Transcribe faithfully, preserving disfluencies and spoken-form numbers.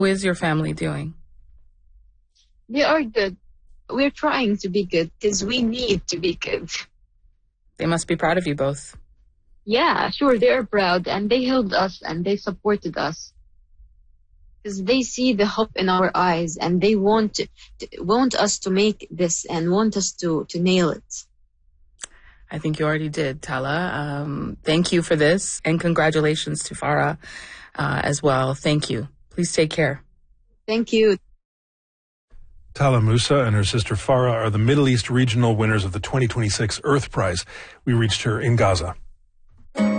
is your family doing? They are good. We're trying to be good because we need to be good. They must be proud of you both. Yeah, sure, they are proud, and they helped us and they supported us. Because they see the hope in our eyes, and they want to, want us to make this and want us to, to nail it. I think you already did, Tala. Um, thank you for this, and congratulations to Farah uh, as well. Thank you. Please take care. Thank you. Tala Musa and her sister Farah are the Middle East regional winners of the twenty twenty-six Earth Prize. We reached her in Gaza.